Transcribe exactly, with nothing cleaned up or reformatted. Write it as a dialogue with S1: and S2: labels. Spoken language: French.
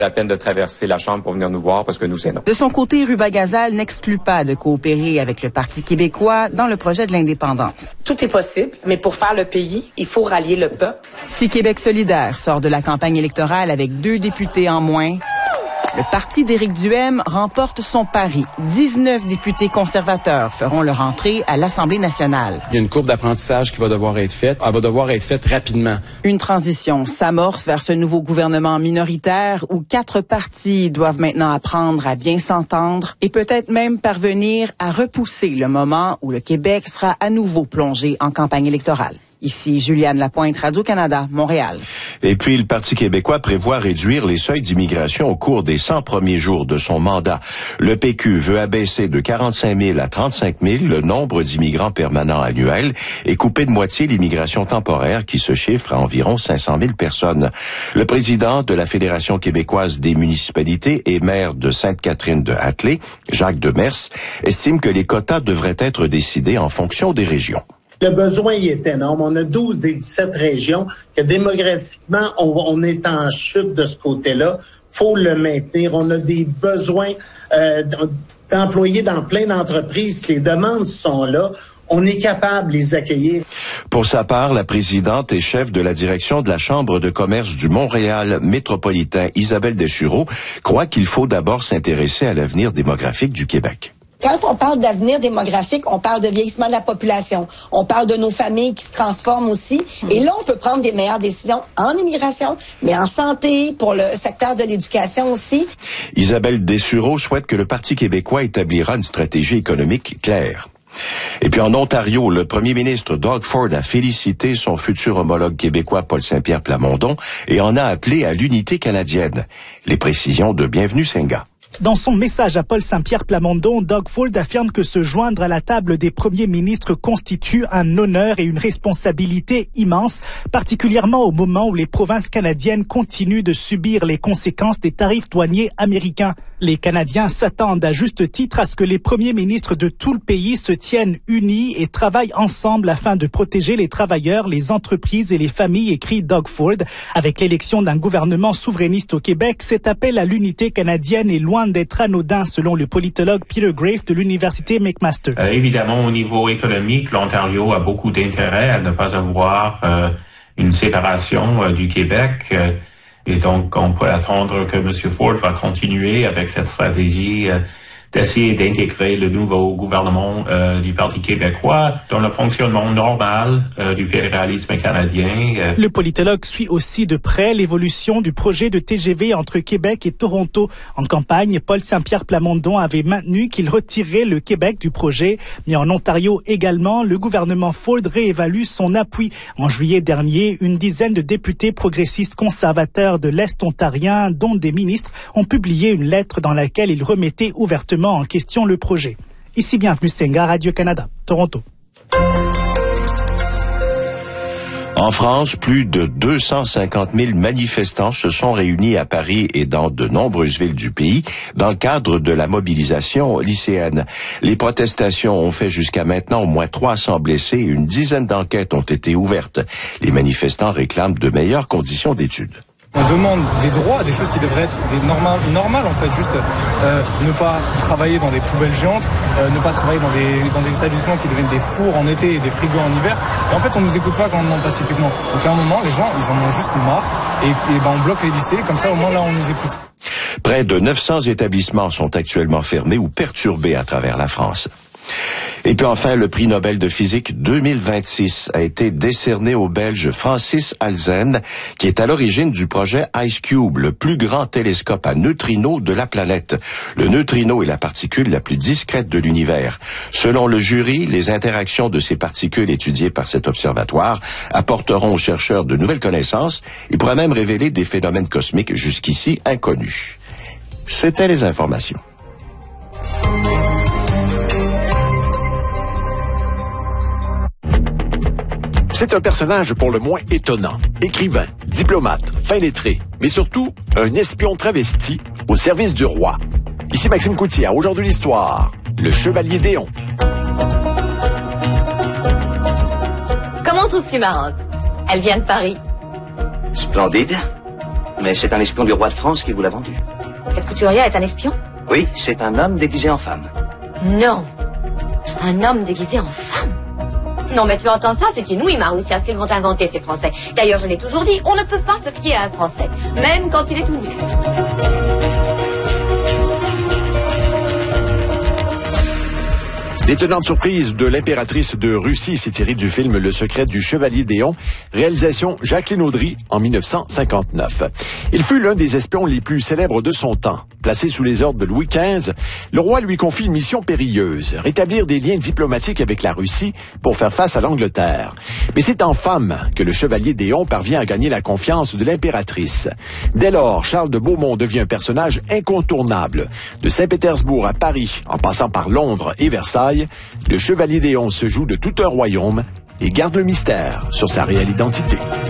S1: La peine de traverser la Chambre pour venir nous voir parce que nous, c'est non.
S2: De son côté, Rubas-Gazal n'exclut pas de coopérer avec le Parti québécois dans le projet de l'indépendance.
S3: Tout est possible, mais pour faire le pays, il faut rallier le peuple.
S2: Si Québec solidaire sort de la campagne électorale avec deux députés en moins, le parti d'Éric Duhaime remporte son pari. dix-neuf députés conservateurs feront leur entrée à l'Assemblée nationale.
S4: Il y a une courbe d'apprentissage qui va devoir être faite. Elle va devoir être faite rapidement.
S2: Une transition s'amorce vers ce nouveau gouvernement minoritaire où quatre partis doivent maintenant apprendre à bien s'entendre et peut-être même parvenir à repousser le moment où le Québec sera à nouveau plongé en campagne électorale. Ici Juliane Lapointe, Radio-Canada, Montréal.
S5: Et puis, le Parti québécois prévoit réduire les seuils d'immigration au cours des cent premiers jours de son mandat. Le P Q veut abaisser de quarante-cinq mille à trente-cinq mille le nombre d'immigrants permanents annuels et couper de moitié l'immigration temporaire qui se chiffre à environ cinq cent mille personnes. Le président de la Fédération québécoise des municipalités et maire de Sainte-Catherine-de-Hatley, Jacques Demers, estime que les quotas devraient être décidés en fonction des régions.
S6: Le besoin y est énorme. On a douze des dix-sept régions que démographiquement, on, on est en chute de ce côté-là. Faut le maintenir. On a des besoins euh, d'employés dans plein d'entreprises. Les demandes sont là. On est capable de les accueillir.
S5: Pour sa part, la présidente et chef de la direction de la Chambre de commerce du Montréal métropolitain, Isabelle Dessureau, croit qu'il faut d'abord s'intéresser à l'avenir démographique du Québec.
S7: Quand on parle d'avenir démographique, on parle de vieillissement de la population. On parle de nos familles qui se transforment aussi. Et là, on peut prendre des meilleures décisions en immigration, mais en santé, pour le secteur de l'éducation aussi.
S5: Isabelle Dessureau souhaite que le Parti québécois établira une stratégie économique claire. Et puis en Ontario, le premier ministre Doug Ford a félicité son futur homologue québécois Paul Saint-Pierre Plamondon et en a appelé à l'unité canadienne. Les précisions de Bienvenue Senga.
S8: Dans son message à Paul Saint-Pierre Plamondon, Doug Ford affirme que se joindre à la table des premiers ministres constitue un honneur et une responsabilité immense, particulièrement au moment où les provinces canadiennes continuent de subir les conséquences des tarifs douaniers américains. Les Canadiens s'attendent à juste titre à ce que les premiers ministres de tout le pays se tiennent unis et travaillent ensemble afin de protéger les travailleurs, les entreprises et les familles, écrit Doug Ford. Avec l'élection d'un gouvernement souverainiste au Québec, cet appel à l'unité canadienne est loin d'être anodin, selon le politologue Peter Grafe de l'Université McMaster.
S9: Euh, évidemment, au niveau économique, l'Ontario a beaucoup d'intérêt à ne pas avoir euh, une séparation euh, du Québec. Euh, et donc, on peut attendre que M. Ford va continuer avec cette stratégie euh, d'essayer d'intégrer le nouveau gouvernement euh, du Parti québécois dans le fonctionnement normal euh, du fédéralisme canadien. Euh.
S8: Le politologue suit aussi de près l'évolution du projet de T G V entre Québec et Toronto. En campagne, Paul Saint-Pierre Plamondon avait maintenu qu'il retirerait le Québec du projet. Mais en Ontario également, le gouvernement Ford réévalue son appui. En juillet dernier, une dizaine de députés progressistes conservateurs de l'Est ontarien, dont des ministres, ont publié une lettre dans laquelle ils remettaient ouvertement en question le projet. Ici Bienvenue Senga, Radio-Canada, Toronto.
S5: En France, plus de deux cent cinquante mille manifestants se sont réunis à Paris et dans de nombreuses villes du pays dans le cadre de la mobilisation lycéenne. Les protestations ont fait jusqu'à maintenant au moins trois cents blessés et une dizaine d'enquêtes ont été ouvertes. Les manifestants réclament de meilleures conditions d'études.
S10: On demande des droits, des choses qui devraient être des normales, normales en fait, juste euh, ne pas travailler dans des poubelles géantes, euh, ne pas travailler dans des dans des établissements qui deviennent des fours en été et des frigos en hiver. Et en fait, on nous écoute pas quand on demande pacifiquement. Donc à un moment, les gens, ils en ont juste marre et, et ben on bloque les lycées, comme ça au moins là on nous écoute.
S5: Près de neuf cents établissements sont actuellement fermés ou perturbés à travers la France. Et puis enfin, le prix Nobel de physique deux mille vingt-six a été décerné au Belge Francis Halzen, qui est à l'origine du projet IceCube, le plus grand télescope à neutrinos de la planète. Le neutrino est la particule la plus discrète de l'univers. Selon le jury, les interactions de ces particules étudiées par cet observatoire apporteront aux chercheurs de nouvelles connaissances et pourraient même révéler des phénomènes cosmiques jusqu'ici inconnus. C'était les informations.
S11: C'est un personnage pour le moins étonnant. Écrivain, diplomate, fin lettré, mais surtout un espion travesti au service du roi. Ici Maxime Coutier, aujourd'hui l'histoire, le Chevalier d'Éon.
S12: Comment trouves-tu ma robe? Elle vient de Paris.
S13: Splendide.
S12: Mais c'est un espion du roi de France qui vous l'a vendu.
S13: Cette couturière est un espion?
S12: Oui, c'est un homme déguisé en femme.
S13: Non. Un homme déguisé en femme? Non, mais tu entends ça, c'est inouï, Marou, c'est ce qu'ils vont inventer, ces Français. D'ailleurs, je l'ai toujours dit, on ne peut pas se fier à un Français, même quand il est tout nu.
S11: L'étonnante surprise de l'impératrice de Russie s'est tirée du film Le secret du chevalier Déon, réalisation Jacqueline Audry en mille neuf cent cinquante-neuf. Il fut l'un des espions les plus célèbres de son temps. Placé sous les ordres de Louis quinze, le roi lui confie une mission périlleuse, rétablir des liens diplomatiques avec la Russie pour faire face à l'Angleterre. Mais c'est en femme que le chevalier Déon parvient à gagner la confiance de l'impératrice. Dès lors, Charles de Beaumont devient un personnage incontournable. De Saint-Pétersbourg à Paris, en passant par Londres et Versailles, le chevalier Déon se joue de tout un royaume et garde le mystère sur sa réelle identité.